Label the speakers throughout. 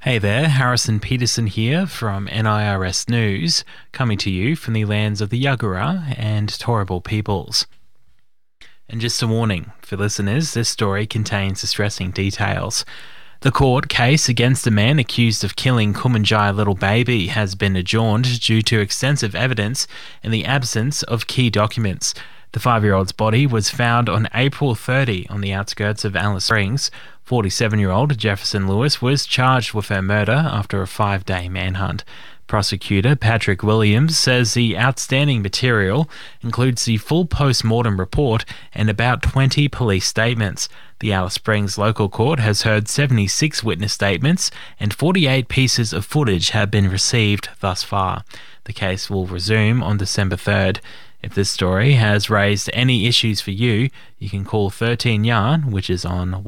Speaker 1: Hey there, Harrison Peterson here from NIRS News, coming to you from the lands of the Yagara and Turrbal peoples. And just a warning for listeners, this story contains distressing details. The court case against a man accused of killing Kumanjai little baby has been adjourned due to extensive evidence and the absence of key documents. The 5-year-old's body was found on April 30 on the outskirts of Alice Springs. 47-year-old Jefferson Lewis was charged with her murder after a 5-day manhunt. Prosecutor Patrick Williams says the outstanding material includes the full post-mortem report and about 20 police statements. The Alice Springs local court has heard 76 witness statements and 48 pieces of footage have been received thus far. The case will resume on December 3rd. If this story has raised any issues for you, you can call 13 Yarn, which is on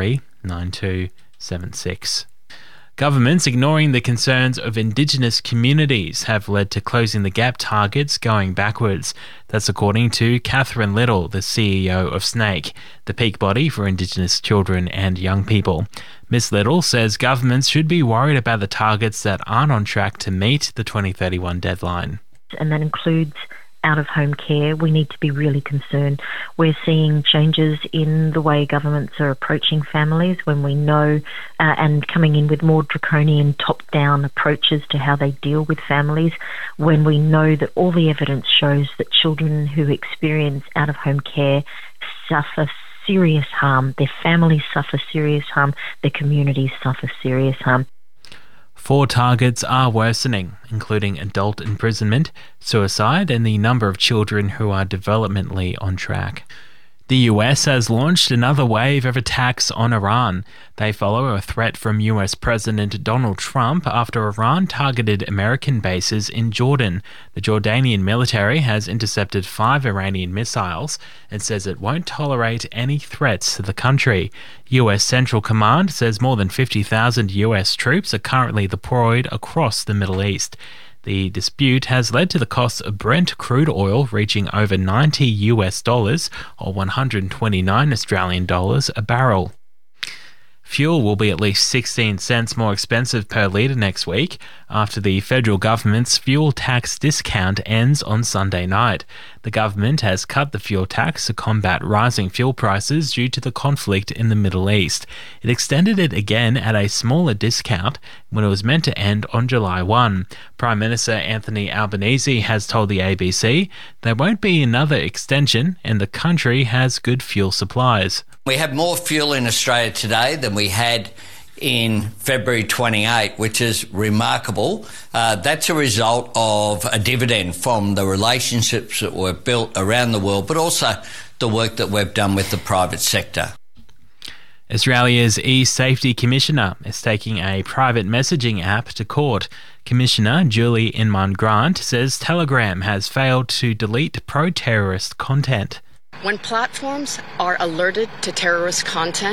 Speaker 1: 139276. Governments ignoring the concerns of Indigenous communities have led to closing the gap targets going backwards. That's according to Catherine Little, the CEO of SNAICC, the peak body for Indigenous children and young people. Ms. Little says governments should be worried about the targets that aren't on track to meet the 2031 deadline.
Speaker 2: And that includes out-of-home care. We need to be really concerned. We're seeing changes in the way governments are approaching families when we know and coming in with more draconian top-down approaches to how they deal with families, when we know that all the evidence shows that children who experience out-of-home care suffer serious harm, their families suffer serious harm, their communities suffer serious harm.
Speaker 1: 4 targets are worsening, including adult imprisonment, suicide, and the number of children who are developmentally on track. The US has launched another wave of attacks on Iran. They follow a threat from US President Donald Trump after Iran targeted American bases in Jordan. The Jordanian military has intercepted 5 Iranian missiles and says it won't tolerate any threats to the country. US Central Command says more than 50,000 US troops are currently deployed across the Middle East. The dispute has led to the cost of Brent crude oil reaching over $90 or 129 Australian dollars a barrel. Fuel will be at least 16 cents more expensive per litre next week after the federal government's fuel tax discount ends on Sunday night. The government has cut the fuel tax to combat rising fuel prices due to the conflict in the Middle East. It extended it again at a smaller discount when it was meant to end on July 1. Prime Minister Anthony Albanese has told the ABC there won't be another extension and the country has good fuel supplies.
Speaker 3: We have more fuel in Australia today than we had in February 28, which is remarkable. That's a result of a dividend from the relationships that were built around the world, but also the work that we've done with the private sector.
Speaker 1: Australia's e-Safety Commissioner is taking a private messaging app to court. Commissioner Julie Inman-Grant says Telegram has failed to delete pro-terrorist content.
Speaker 4: When platforms are alerted to terrorist content,